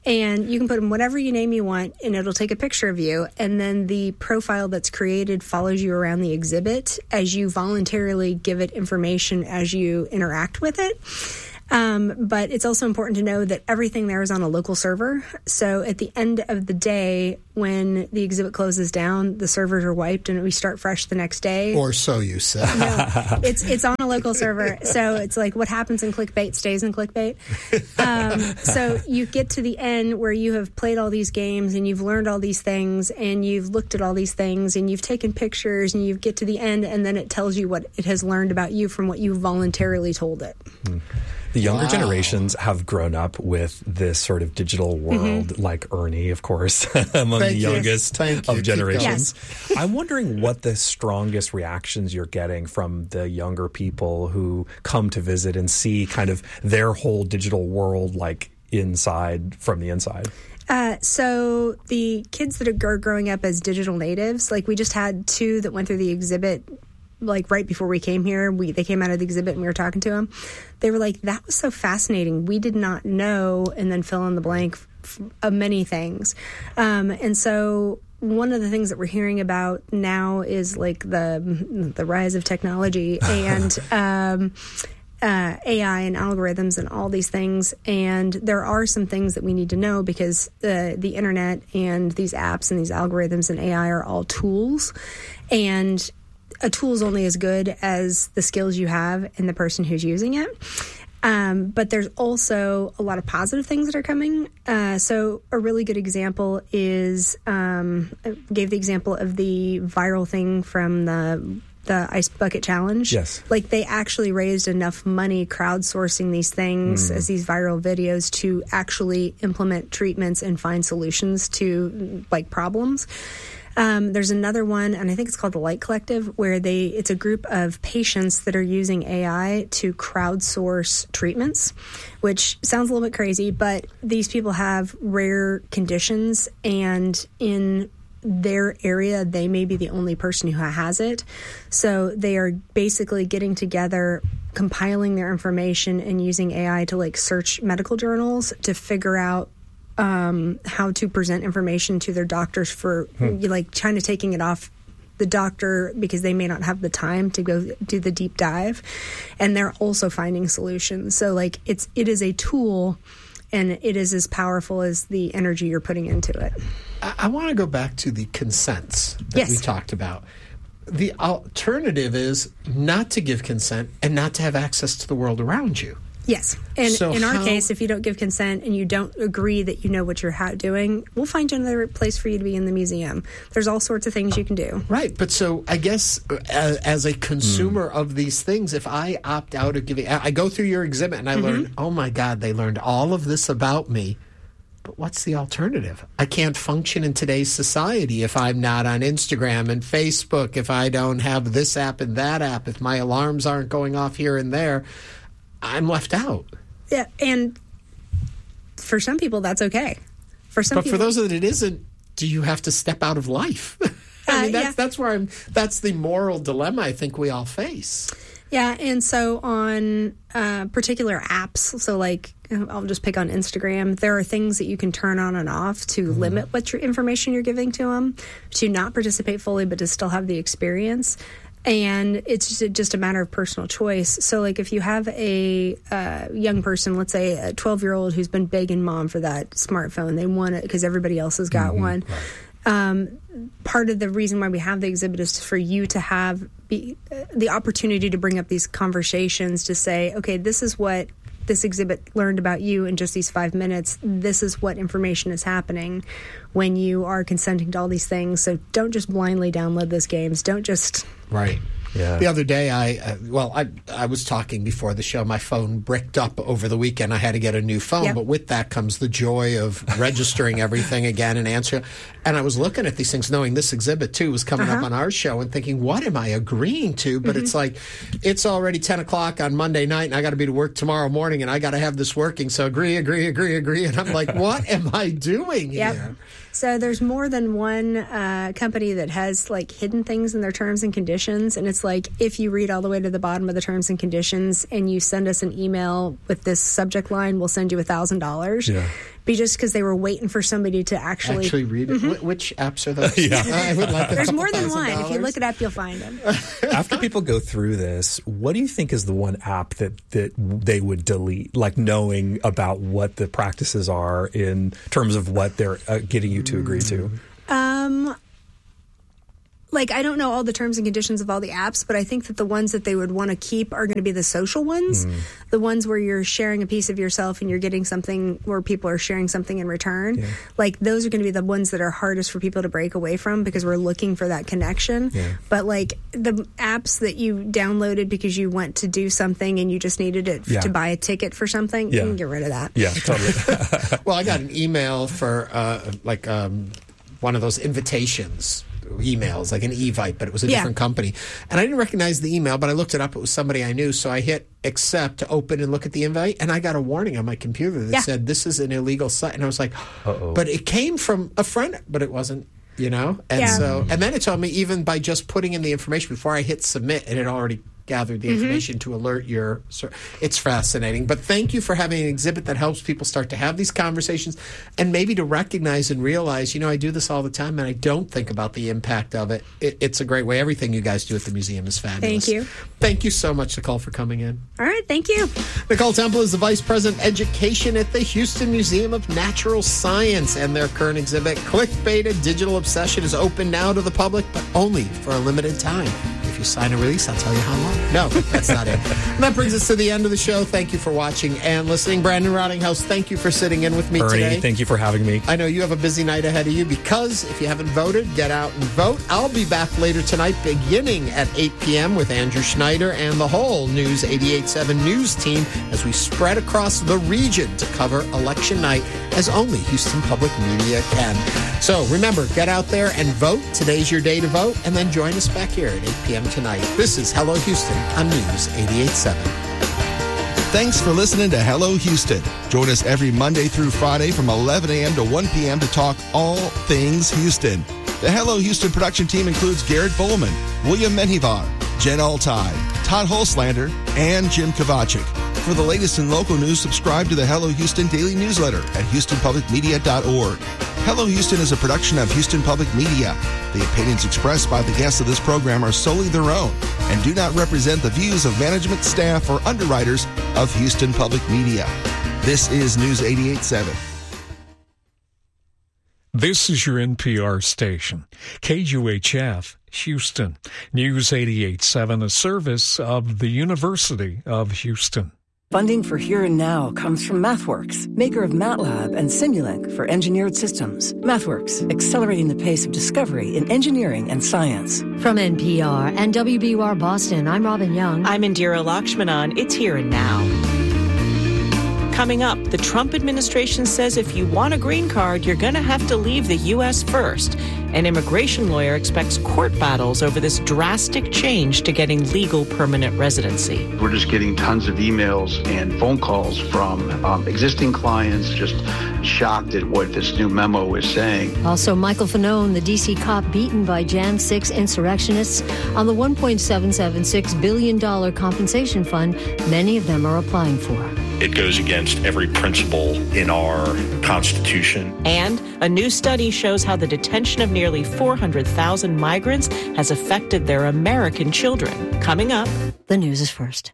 And you can put in whatever name you want, and it'll take a picture of you. And then the profile that's created follows you around the exhibit as you voluntarily give it information as you interact with it. But it's also important to know that everything there is on a local server. So at the end of the day, when the exhibit closes down, the servers are wiped and we start fresh the next day. Or so you say. No, it's on a local server. So it's like what happens in clickbait stays in clickbait. So you get to the end where you have played all these games and you've learned all these things and you've looked at all these things and you've taken pictures and you get to the end and then it tells you what it has learned about you from what you voluntarily told it. The younger generations have grown up with this sort of digital world, like Ernie, of course, among the youngest of generations. Yes. I'm wondering what the strongest reactions you're getting from the younger people who come to visit and see kind of their whole digital world, like from the inside. So the kids that are growing up as digital natives, like we just had 2 that went through the exhibit like right before we came here. They came out of the exhibit and we were talking to them. They were like, that was so fascinating. We did not know, and then fill in the blank of many things. And so one of the things that we're hearing about now is like the rise of technology and AI and algorithms and all these things. And there are some things that we need to know because the internet and these apps and these algorithms and AI are all tools. And a tool is only as good as the skills you have and the person who's using it. But there's also a lot of positive things that are coming. So a really good example is, I gave the example of the viral thing from the Ice Bucket Challenge. Yes. Like they actually raised enough money crowdsourcing these things as these viral videos to actually implement treatments and find solutions to like problems. There's another one, and I think it's called the Light Collective, where it's a group of patients that are using AI to crowdsource treatments, which sounds a little bit crazy, but these people have rare conditions, and in their area, they may be the only person who has it. So they are basically getting together, compiling their information, and using AI to like search medical journals to figure out how to present information to their doctors for like kind of taking it off the doctor because they may not have the time to go do the deep dive, and they're also finding solutions. So like it is a tool, and it is as powerful as the energy you're putting into it. I want to go back to the consents that we talked about. The alternative is not to give consent and not to have access to the world around you. Yes. And so in our case, if you don't give consent and you don't agree that you know what you're doing, we'll find you another place for you to be in the museum. There's all sorts of things you can do. Right. But so I guess as a consumer of these things, if I opt out of giving, I go through your exhibit and I learn, oh my God, they learned all of this about me. But what's the alternative? I can't function in today's society if I'm not on Instagram and Facebook, if I don't have this app and that app, if my alarms aren't going off here and there. I'm left out. Yeah, and for some people, that's okay. For those that it isn't, do you have to step out of life? I mean, that's where that's the moral dilemma I think we all face. Yeah, and so on particular apps, so like I'll just pick on Instagram, there are things that you can turn on and off to limit what information you're giving to them, to not participate fully, but to still have the experience. And it's just a matter of personal choice. So, like, if you have a young person, let's say a 12-year-old who's been begging mom for that smartphone, they want it because everybody else has got one. Right. Part of the reason why we have the exhibit is for you to have the opportunity to bring up these conversations to say, okay, this is what this exhibit learned about you in just these 5 minutes. This is what information is happening when you are consenting to all these things. So don't just blindly download those games. Don't just... Right. Yeah. The other day, I was talking before the show. My phone bricked up over the weekend. I had to get a new phone, but with that comes the joy of registering everything again and answering. And I was looking at these things, knowing this exhibit too was coming up on our show, and thinking, what am I agreeing to? But it's like, it's already 10 o'clock on Monday night, and I got to be to work tomorrow morning, and I got to have this working. So agree. And I'm like, what am I doing here? So there's more than one company that has like hidden things in their terms and conditions, and it's like, if you read all the way to the bottom of the terms and conditions and you send us an email with this subject line, we'll send you $1,000. Yeah. Just because they were waiting for somebody to actually read it. Mm-hmm. Which apps are those? Yeah. I would like There's more than one. If you look it up, you'll find them. After people go through this, what do you think is the one app that they would delete, like knowing about what the practices are in terms of what they're getting you to agree to? Like, I don't know all the terms and conditions of all the apps, but I think that the ones that they would want to keep are going to be the social ones, the ones where you're sharing a piece of yourself and you're getting something where people are sharing something in return. Yeah. Like, those are going to be the ones that are hardest for people to break away from because we're looking for that connection. Yeah. But, like, the apps that you downloaded because you went to do something and you just needed it to buy a ticket for something, you can get rid of that. Yeah, totally. Well, I got an email for, one of those invitations emails, like an Evite, but it was a different company. And I didn't recognize the email, but I looked it up. It was somebody I knew. So I hit accept to open and look at the invite. And I got a warning on my computer that said, this is an illegal site. And I was like, but it came from a friend, but it wasn't, And and then it told me even by just putting in the information before I hit submit, it had already gathered the information to alert your... It's fascinating. But thank you for having an exhibit that helps people start to have these conversations and maybe to recognize and realize, I do this all the time and I don't think about the impact of it. It's a great way. Everything you guys do at the museum is fabulous. Thank you. Thank you so much, Nicole, for coming in. All right. Thank you. Nicole Temple is the Vice President of Education at the Houston Museum of Natural Science, and their current exhibit, Clickbait, A Digital Obsession, is open now to the public, but only for a limited time. If you sign a release, I'll tell you how long. No, that's not it. And that brings us to the end of the show. Thank you for watching and listening. Brandon Rottinghouse, thank you for sitting in with me today. Thank you for having me. I know you have a busy night ahead of you because if you haven't voted, get out and vote. I'll be back later tonight beginning at 8 p.m. with Andrew Schneider and the whole News 88.7 News team as we spread across the region to cover election night as only Houston Public Media can. So remember, get out there and vote. Today's your day to vote, and then join us back here at 8 p.m. tonight. This is Hello Houston on News 88.7. Thanks for listening to Hello Houston. Join us every Monday through Friday from 11 a.m. to 1 p.m. to talk all things Houston. The Hello Houston production team includes Garrett Bowman, William Menjivar, Jen Altai, Todd Holslander, and Jim Kovacic. For the latest in local news, subscribe to the Hello Houston daily newsletter at HoustonPublicMedia.org. Hello Houston is a production of Houston Public Media. The opinions expressed by the guests of this program are solely their own and do not represent the views of management, staff, or underwriters of Houston Public Media. This is News 88.7. This is your NPR station, KUHF, Houston. News 88.7, a service of the University of Houston. Funding for Here and Now comes from MathWorks, maker of MATLAB and Simulink for engineered systems. MathWorks, accelerating the pace of discovery in engineering and science. From NPR and WBUR Boston, I'm Robin Young. I'm Indira Lakshmanan. It's Here and Now. Coming up, the Trump administration says if you want a green card, you're going to have to leave the U.S. first. An immigration lawyer expects court battles over this drastic change to getting legal permanent residency. We're just getting tons of emails and phone calls from existing clients, just shocked at what this new memo is saying. Also, Michael Fanone, the D.C. cop beaten by Jan 6 insurrectionists on the $1.776 billion compensation fund many of them are applying for. It goes against every principle in our Constitution. And a new study shows how the detention of nearly 400,000 migrants has affected their American children. Coming up, the news is first.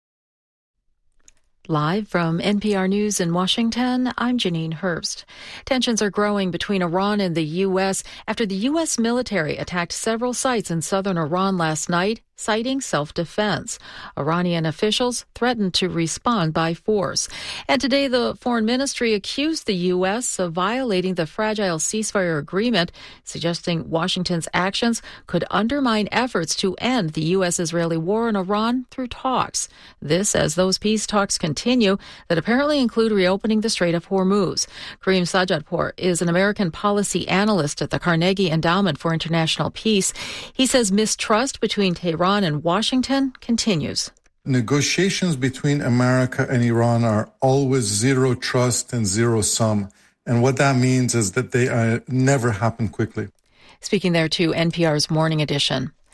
Live from NPR News in Washington, I'm Janine Herbst. Tensions are growing between Iran and the U.S. after the U.S. military attacked several sites in southern Iran last night, citing self-defense. Iranian officials threatened to respond by force. And today, the foreign ministry accused the U.S. of violating the fragile ceasefire agreement, suggesting Washington's actions could undermine efforts to end the U.S.-Israeli war in Iran through talks. This as those peace talks continue that apparently include reopening the Strait of Hormuz. Kareem Sajadpour is an American policy analyst at the Carnegie Endowment for International Peace. He says mistrust between Tehran and Washington continues. Negotiations between America and Iran are always zero trust and zero sum. And what that means is that they never happen quickly. Speaking there to NPR's Morning Edition.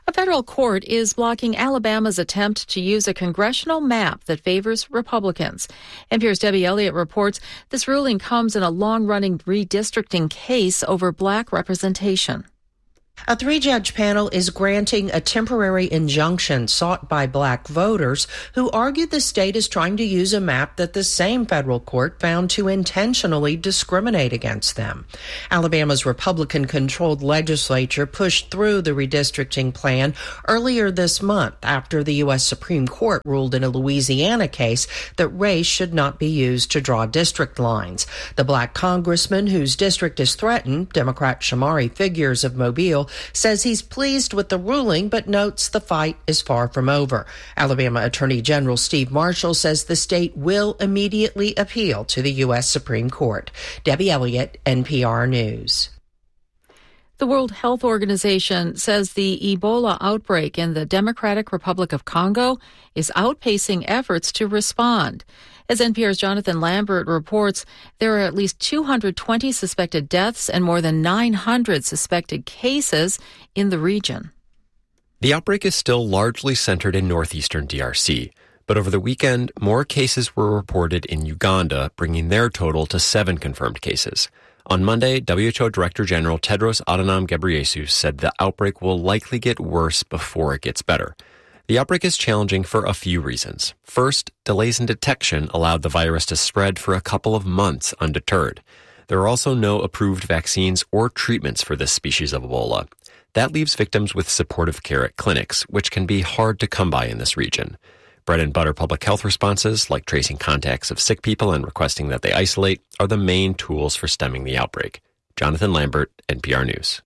A federal court is blocking Alabama's attempt to use a congressional map that favors Republicans. NPR's Debbie Elliott reports this ruling comes in a long-running redistricting case over black representation. A 3-judge panel is granting a temporary injunction sought by black voters who argued the state is trying to use a map that the same federal court found to intentionally discriminate against them. Alabama's Republican-controlled legislature pushed through the redistricting plan earlier this month after the U.S. Supreme Court ruled in a Louisiana case that race should not be used to draw district lines. The black congressman whose district is threatened, Democrat Shamari Figures of Mobile, says he's pleased with the ruling, but notes the fight is far from over. Alabama Attorney General Steve Marshall says the state will immediately appeal to the U.S. Supreme Court. Debbie Elliott, NPR News. The World Health Organization says the Ebola outbreak in the Democratic Republic of Congo is outpacing efforts to respond. As NPR's Jonathan Lambert reports, there are at least 220 suspected deaths and more than 900 suspected cases in the region. The outbreak is still largely centered in northeastern DRC, but over the weekend, more cases were reported in Uganda, bringing their total to 7 confirmed cases. On Monday, WHO Director General Tedros Adhanom Ghebreyesus said the outbreak will likely get worse before it gets better. The outbreak is challenging for a few reasons. First, delays in detection allowed the virus to spread for a couple of months undeterred. There are also no approved vaccines or treatments for this species of Ebola. That leaves victims with supportive care at clinics, which can be hard to come by in this region. Bread and butter public health responses, like tracing contacts of sick people and requesting that they isolate, are the main tools for stemming the outbreak. Jonathan Lambert, NPR News.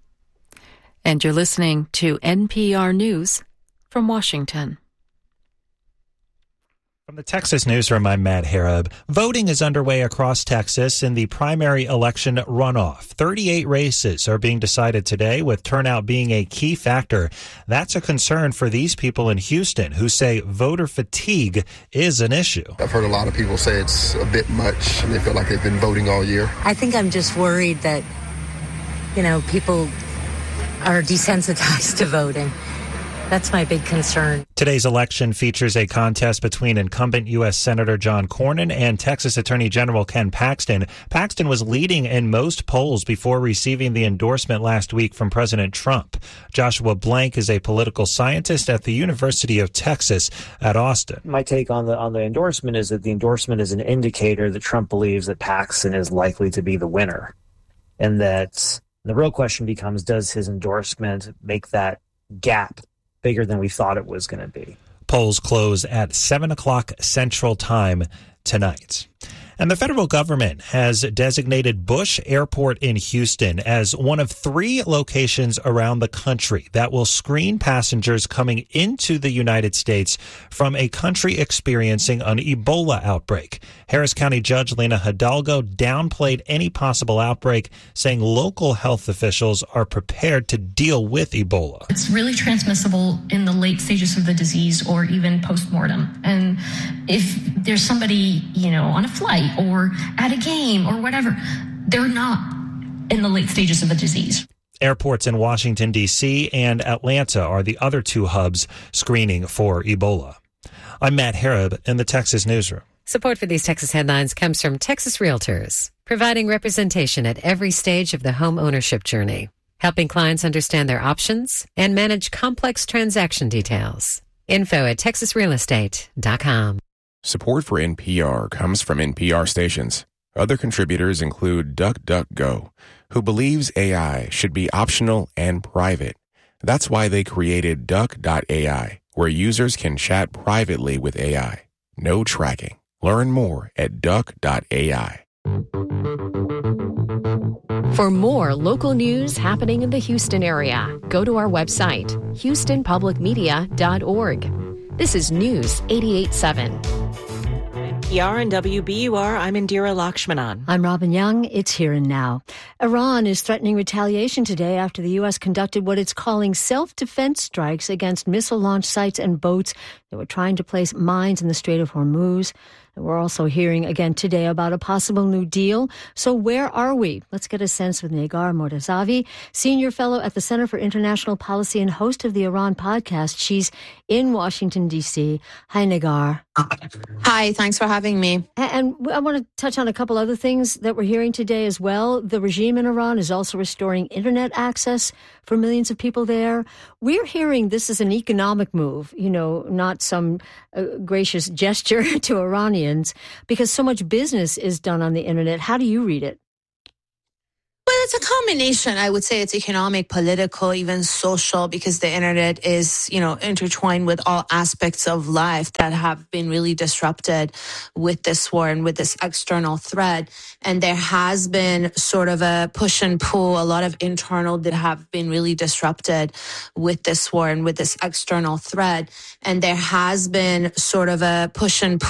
And you're listening to NPR News from Washington. From the Texas Newsroom, I'm Matt Harab. Voting is underway across Texas in the primary election runoff. 38 races are being decided today, with turnout being a key factor. That's a concern for these people in Houston who say voter fatigue is an issue. I've heard a lot of people say it's a bit much. They feel like they've been voting all year. I think I'm just worried that, people are desensitized to voting. That's my big concern. Today's election features a contest between incumbent U.S. Senator John Cornyn and Texas Attorney General Ken Paxton. Paxton was leading in most polls before receiving the endorsement last week from President Trump. Joshua Blank is a political scientist at the University of Texas at Austin. My take on the endorsement is that the endorsement is an indicator that Trump believes that Paxton is likely to be the winner. And that the real question becomes, does his endorsement make that gap bigger than we thought it was going to be? Polls close at 7 o'clock Central Time tonight. And the federal government has designated Bush Airport in Houston as one of 3 locations around the country that will screen passengers coming into the United States from a country experiencing an Ebola outbreak. Harris County Judge Lena Hidalgo downplayed any possible outbreak, saying local health officials are prepared to deal with Ebola. It's really transmissible in the late stages of the disease or even post-mortem. And if there's somebody, on a flight or at a game or whatever, they're not in the late stages of the disease. Airports in Washington, D.C. and Atlanta are the other 2 hubs screening for Ebola. I'm Matt Harab in the Texas Newsroom. Support for these Texas headlines comes from Texas Realtors, providing representation at every stage of the home ownership journey, helping clients understand their options and manage complex transaction details. Info at texasrealestate.com. Support for NPR comes from NPR stations. Other contributors include DuckDuckGo, who believes AI should be optional and private. That's why they created Duck.ai, where users can chat privately with AI. No tracking. Learn more at Duck.ai. For more local news happening in the Houston area, go to our website, houstonpublicmedia.org. This is News 88.7. NPR and WBUR, I'm Indira Lakshmanan. I'm Robin Young. It's Here and Now. Iran is threatening retaliation today after the U.S. conducted what it's calling self-defense strikes against missile launch sites and boats that were trying to place mines in the Strait of Hormuz. And we're also hearing again today about a possible new deal. So where are we? Let's get a sense with Negar Mortazavi, senior fellow at the Center for International Policy and host of the Iran podcast. She's in Washington, D.C. Hi, Negar. Hi, thanks for having me. And I want to touch on a couple other things that we're hearing today as well. The regime in Iran is also restoring internet access for millions of people there. We're hearing this is an economic move, not some gracious gesture to Iranians, because so much business is done on the internet. How do you read it? Well, it's a combination. I would say it's economic, political, even social, because the internet is, intertwined with all aspects of life that have been really disrupted with this war and with this external threat. And there has been sort of a push and pull, a lot of internal that have been really disrupted with this war and with this external threat. And there has been sort of a push and pull.